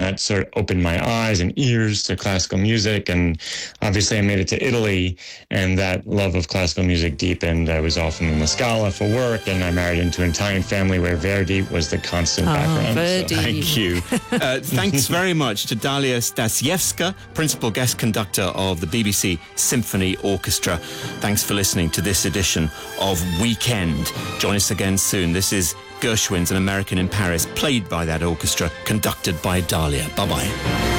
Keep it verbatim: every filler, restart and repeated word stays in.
that sort of opened my eyes and ears to classical music. And obviously I made it to Italy, and that love of classical music deepened. I was often in La Scala for work, and I married into an Italian family where Verdi was the constant oh, background. Verdi. So. Thank you. Uh, thanks very much to Dalia Stasiewska, Principal Guest Conductor of the B B C Symphony Orchestra. Thanks for listening to this edition of Weekend. Join us again soon. This is Gershwin's An American in Paris, played by that orchestra, conducted by Dalia. Bye-bye.